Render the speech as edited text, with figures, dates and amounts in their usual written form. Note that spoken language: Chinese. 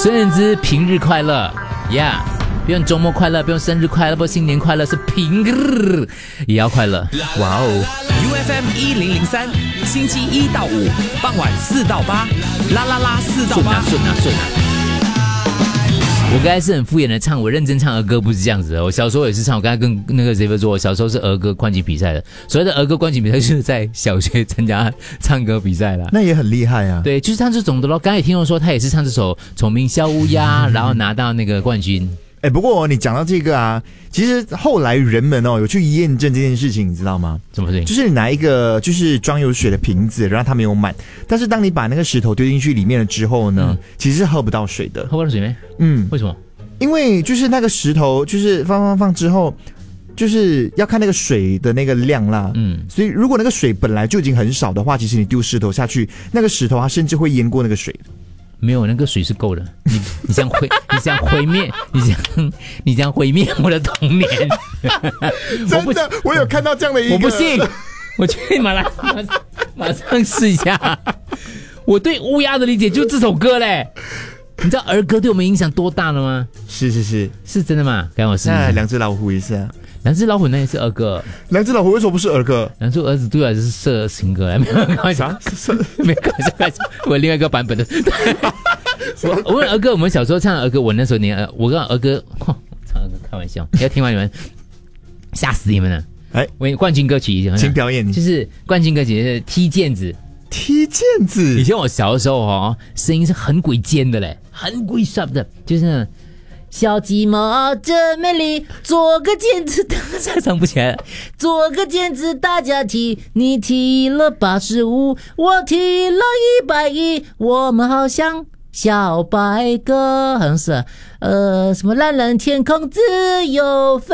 孙燕姿平日快乐呀。不用周末快乐，不用生日快乐，不用新年快乐，是平日也要快乐。哇哦 ！UFM 1003，星期1到5傍晚4到8，啦啦啦4到8， 顺啊！我刚才是很敷衍的唱，我认真唱儿歌不是这样子的。我小时候也是唱，我刚才跟那个 Xavier 说，我小时候是儿歌冠军比赛的。所谓的儿歌冠军比赛就是在小学参加唱歌比赛啦。 那也很厉害啊。 对，就是唱这种的咯。刚才也听说他也是唱这首《虫鸣小乌鸦》，然后拿到那个冠军。 不过你讲到这个啊，其实后来人们有去验证这件事情，你知道吗？ 怎么事情？ 就是你拿一个就是装有水的瓶子，然后它没有满，但是当你把那个石头丢进去里面了之后呢，其实是喝不到水的。 喝不到水没？为什么？ 因为就是那个石头就是放之后，就是要看那个水的那个量啦。所以如果那个水本来就已经很少的话，其实你丢石头下去，那个石头它甚至会淹过那个水。 没有，那个水是够的。你这样毁灭，你这样毁灭我的童年。 真的，我有看到这样的一个。 我不信，我去马上试一下。我对乌鸦的理解就是这首歌嘞。你知道儿歌对我们影响多大了吗？ 是真的吗？赶我试一下。 两只老虎一下。 两只老虎那也是儿歌。 两只老虎为什么不是儿歌？ 两只儿子对我来说是色情歌来，没有开玩笑，没有开玩笑，我另外一个版本的。我问儿歌，我们小时候唱儿歌，我那时候我跟儿歌唱儿歌开玩笑，要听完你们吓死你们了。冠军歌曲请表演， 就是冠军歌曲是踢毽子。 踢毽子， 以前我小的时候声音是很鬼尖的嘞，很鬼 sharp 的，就是小鸡毛真美丽，做个毽子，唱不起来了。做个毽子大家踢，你踢了85，我踢了110，我们好像小白鸽，好像是什么蓝蓝天空自由飞。